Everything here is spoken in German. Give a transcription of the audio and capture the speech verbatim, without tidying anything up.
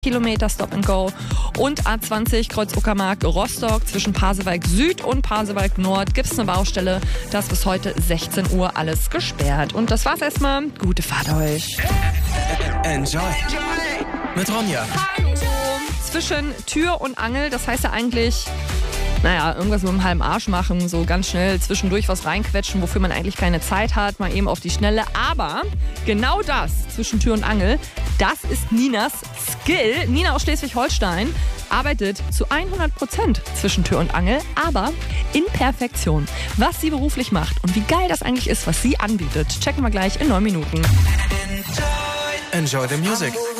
Kilometer Stop and Go und A zwanzig Kreuz Uckermark Rostock zwischen Pasewalk Süd und Pasewalk Nord gibt es eine Baustelle. Das ist bis heute sechzehn Uhr alles gesperrt. Und das war's erstmal. Gute Fahrt euch. Enjoy mit Ronja. Hallo. Zwischen Tür und Angel, das heißt ja eigentlich, naja, irgendwas mit einem halben Arsch machen, so ganz schnell zwischendurch was reinquetschen, wofür man eigentlich keine Zeit hat, mal eben auf die Schnelle. Aber genau das, zwischen Tür und Angel, das ist Ninas Skill. Nina aus Schleswig-Holstein arbeitet zu hundert Prozent zwischen Tür und Angel, aber in Perfektion. Was sie beruflich macht und wie geil das eigentlich ist, was sie anbietet, checken wir gleich in neun Minuten. Enjoy the music.